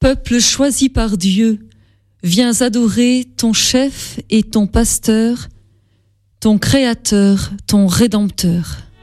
Peuple choisi par Dieu, viens adorer ton chef et ton pasteur, ton créateur, ton rédempteur.